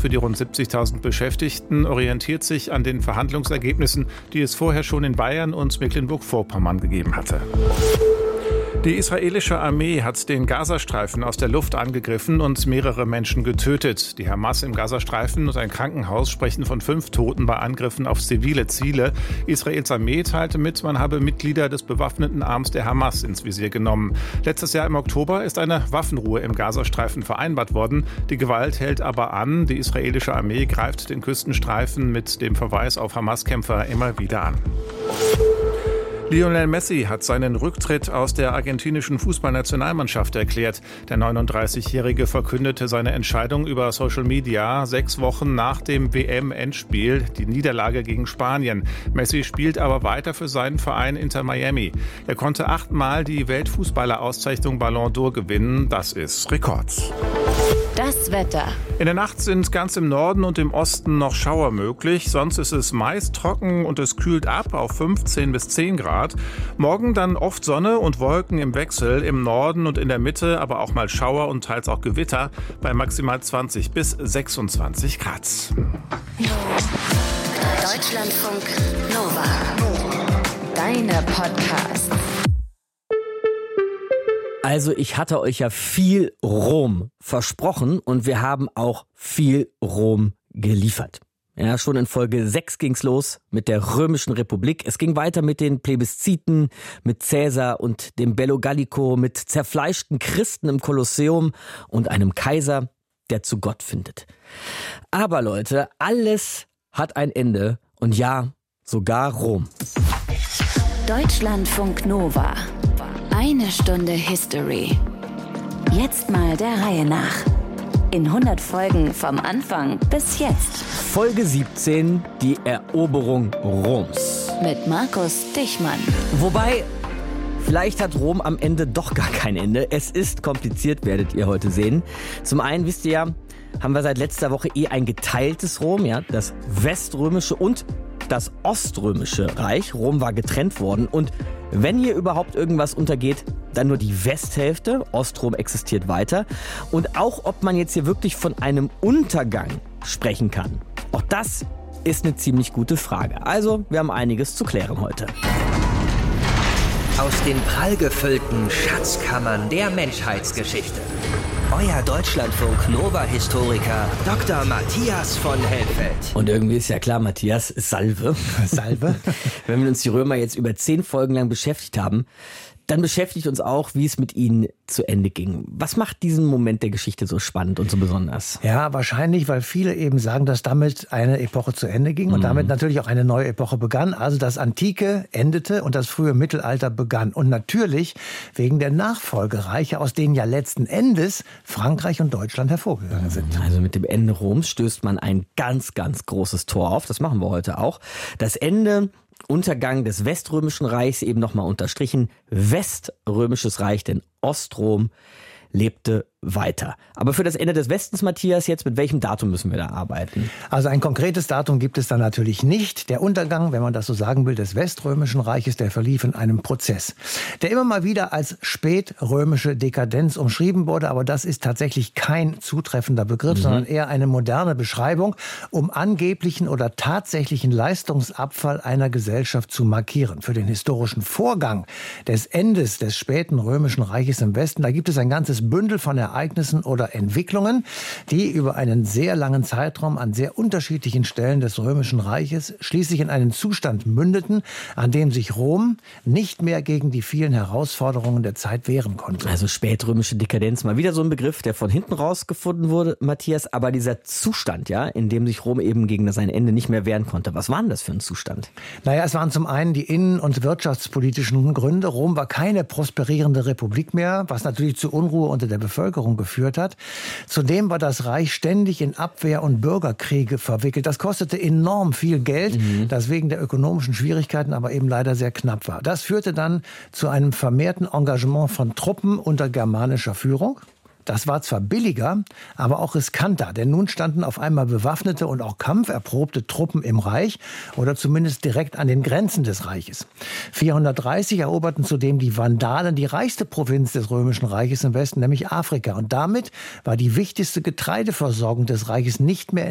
für die rund 70.000 Beschäftigten orientiert sich an den Verhandlungsergebnissen, die es vorher schon in Bayern und Mecklenburg-Vorpommern gegeben hatte. Die israelische Armee hat den Gazastreifen aus der Luft angegriffen und mehrere Menschen getötet. Die Hamas im Gazastreifen und ein Krankenhaus sprechen von 5 Toten bei Angriffen auf zivile Ziele. Israels Armee teilte mit, man habe Mitglieder des bewaffneten Arms der Hamas ins Visier genommen. Letztes Jahr im Oktober ist eine Waffenruhe im Gazastreifen vereinbart worden. Die Gewalt hält aber an. Die israelische Armee greift den Küstenstreifen mit dem Verweis auf Hamas-Kämpfer immer wieder an. Lionel Messi hat seinen Rücktritt aus der argentinischen Fußballnationalmannschaft erklärt. Der 39-Jährige verkündete seine Entscheidung über Social Media 6 Wochen nach dem WM-Endspiel, die Niederlage gegen Spanien. Messi spielt aber weiter für seinen Verein Inter Miami. Er konnte 8-mal die Weltfußballer-Auszeichnung Ballon d'Or gewinnen. Das ist Rekord. Das Wetter. In der Nacht sind ganz im Norden und im Osten noch Schauer möglich. Sonst ist es meist trocken und es kühlt ab auf 15 bis 10 Grad. Morgen dann oft Sonne und Wolken im Wechsel. Im Norden und in der Mitte aber auch mal Schauer und teils auch Gewitter bei maximal 20 bis 26 Grad. Deutschlandfunk Nova. Deine Podcast. Also ich hatte euch ja viel Rom versprochen und wir haben auch viel Rom geliefert. Ja, schon in Folge 6 ging's los mit der Römischen Republik. Es ging weiter mit den Plebisziten, mit Caesar und dem Bello Gallico, mit zerfleischten Christen im Kolosseum und einem Kaiser, der zu Gott findet. Aber Leute, alles hat ein Ende und ja, sogar Rom. Deutschlandfunk Nova. Eine Stunde History. Jetzt mal der Reihe nach. In 100 Folgen vom Anfang bis jetzt. Folge 17, die Eroberung Roms. Mit Markus Dichmann. Wobei, vielleicht hat Rom am Ende doch gar kein Ende. Es ist kompliziert, werdet ihr heute sehen. Zum einen, wisst ihr ja, haben wir seit letzter Woche ein geteiltes Rom, ja, das weströmische und das oströmische Reich. Rom war getrennt worden und wenn hier überhaupt irgendwas untergeht, dann nur die Westhälfte. Ostrom existiert weiter. Und auch ob man jetzt hier wirklich von einem Untergang sprechen kann, auch das ist eine ziemlich gute Frage. Also, wir haben einiges zu klären heute. Aus den prallgefüllten Schatzkammern der Menschheitsgeschichte. Euer Deutschlandfunk Nova-Historiker Dr. Matthias von Helfeld. Und irgendwie ist ja klar, Matthias, Salve. Salve. Wenn wir uns die Römer jetzt über 10 Folgen lang beschäftigt haben, dann beschäftigt uns auch, wie es mit ihnen zu Ende ging. Was macht diesen Moment der Geschichte so spannend und so besonders? Ja, wahrscheinlich, weil viele eben sagen, dass damit eine Epoche zu Ende ging und damit natürlich auch eine neue Epoche begann. Also das Antike endete und das frühe Mittelalter begann. Und natürlich wegen der Nachfolgereiche, aus denen ja letzten Endes Frankreich und Deutschland hervorgegangen sind. Also mit dem Ende Roms stößt man ein ganz, ganz großes Tor auf. Das machen wir heute auch. Das Ende, Untergang des Weströmischen Reichs, eben nochmal unterstrichen, Weströmisches Reich, denn Ostrom lebte weiter. Aber für das Ende des Westens, Matthias, jetzt mit welchem Datum müssen wir da arbeiten? Also ein konkretes Datum gibt es da natürlich nicht. Der Untergang, wenn man das so sagen will, des Weströmischen Reiches, der verlief in einem Prozess, der immer mal wieder als spätrömische Dekadenz umschrieben wurde. Aber das ist tatsächlich kein zutreffender Begriff, sondern eher eine moderne Beschreibung, um angeblichen oder tatsächlichen Leistungsabfall einer Gesellschaft zu markieren. Für den historischen Vorgang des Endes des späten Römischen Reiches im Westen, da gibt es ein ganzes Bündel von Ereignissen oder Entwicklungen, die über einen sehr langen Zeitraum an sehr unterschiedlichen Stellen des Römischen Reiches schließlich in einen Zustand mündeten, an dem sich Rom nicht mehr gegen die vielen Herausforderungen der Zeit wehren konnte. Also spätrömische Dekadenz, mal wieder so ein Begriff, der von hinten rausgefunden wurde, Matthias, aber dieser Zustand, ja, in dem sich Rom eben gegen sein Ende nicht mehr wehren konnte. Was war denn das für ein Zustand? Naja, es waren zum einen die innen- und wirtschaftspolitischen Gründe. Rom war keine prosperierende Republik mehr, was natürlich zu Unruhe unter der Bevölkerung geführt hat. Zudem war das Reich ständig in Abwehr- und Bürgerkriege verwickelt. Das kostete enorm viel Geld, das wegen der ökonomischen Schwierigkeiten aber eben leider sehr knapp war. Das führte dann zu einem vermehrten Engagement von Truppen unter germanischer Führung. Das war zwar billiger, aber auch riskanter, denn nun standen auf einmal bewaffnete und auch kampferprobte Truppen im Reich oder zumindest direkt an den Grenzen des Reiches. 430 eroberten zudem die Vandalen die reichste Provinz des Römischen Reiches im Westen, nämlich Afrika. Und damit war die wichtigste Getreideversorgung des Reiches nicht mehr